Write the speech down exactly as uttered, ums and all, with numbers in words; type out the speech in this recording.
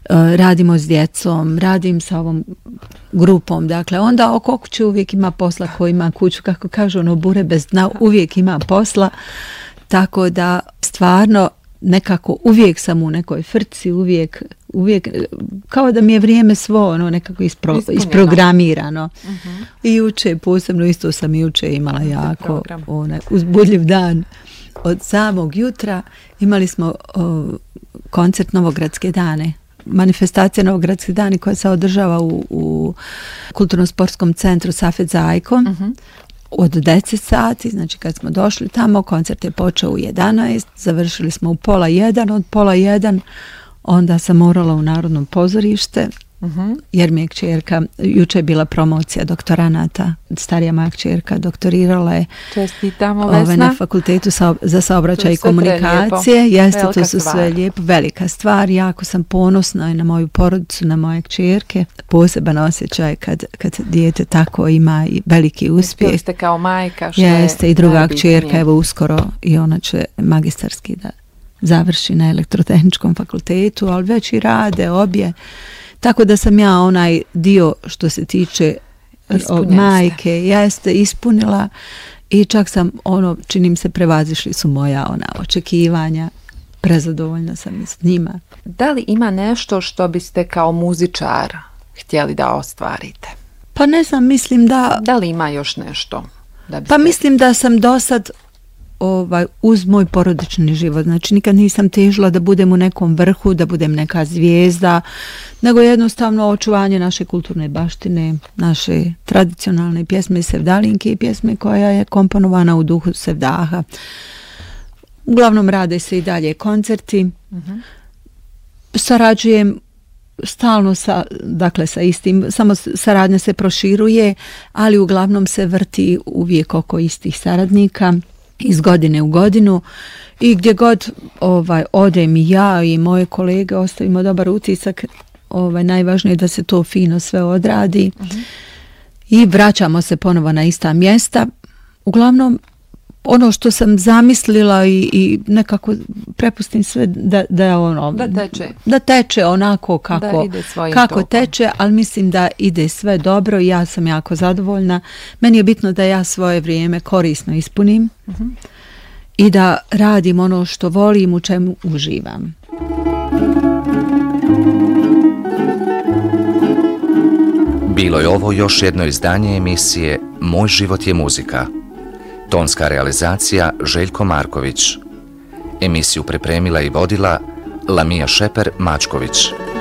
radimo s djecom, radim sa ovom grupom, dakle onda oko kuće uvijek ima posla, ko ima kuću, kako kažu ono bure bez dna, uvijek ima posla, tako da stvarno nekako uvijek sam u nekoj frci, uvijek, uvijek kao da mi je vrijeme svo ono nekako ispro, isprogramirano. Uh-huh. I juče, posebno isto sam juče imala jako onaj, uzbudljiv dan. Od samog jutra imali smo o, koncert Novogradske dane, manifestacija Novogradske dane koja se održava u, u kulturno-sportskom centru Safet Zajko. Uh-huh. Od deset sati, znači kad smo došli tamo, koncert je počeo u jedanaest, završili smo u pola jedan, od pola jedan onda sam morala u Narodnom pozorište, uh-huh. jer mi je kćerka, juče je bila promocija doktoranata, starija moja kćerka doktorirala je ove, na fakultetu sa, za saobraćaj i komunikacije, jeste, to su stvar. Sve lijepo, velika stvar, jako sam ponosna i na moju porodicu, na moje kćerke, poseban osjećaj kad, kad dijete tako ima i veliki uspjeh. Jeste kao majka, što jeste, i druga kćerka, evo uskoro i ona će magistarski da završi na elektrotehničkom fakultetu, ali već i rade obje. Tako da sam ja onaj dio što se tiče majke, jeste ispunila i čak sam ono, činim se, prevazišli su moja ona očekivanja, prezadovoljna sam s njima. Da li ima nešto što biste kao muzičar htjeli da ostvarite? Pa ne znam, mislim da... Da li ima još nešto? Da biste... Pa mislim da sam dosad ovaj, uz moj porodični život, znači nikad nisam težila da budem u nekom vrhu, da budem neka zvijezda, nego jednostavno očuvanje naše kulturne baštine, naše tradicionalne pjesme Sevdalinke i pjesme koja je komponovana u duhu Sevdaha. Uglavnom rade se i dalje koncerti, uh-huh. sarađujem stalno sa, dakle sa istim, samo saradnja se proširuje, ali uglavnom se vrti uvijek oko istih saradnika iz godine u godinu i gdje god ovaj, odem i ja i moje kolege ostavimo dobar utisak, ovaj, najvažnije je da se to fino sve odradi uh-huh. i vraćamo se ponovo na ista mjesta. Uglavnom, ono što sam zamislila i, i nekako prepustim sve da, da, ono, da, teče. da teče onako kako, kako teče, ali mislim da ide sve dobro i ja sam jako zadovoljna. Meni je bitno da ja svoje vrijeme korisno ispunim uh-huh. i da radim ono što volim, u čemu uživam. Bilo je ovo još jedno izdanje emisije Moj život je muzika. Tonska realizacija Željko Marković. Emisiju pripremila i vodila Lamija Šeper Mačković.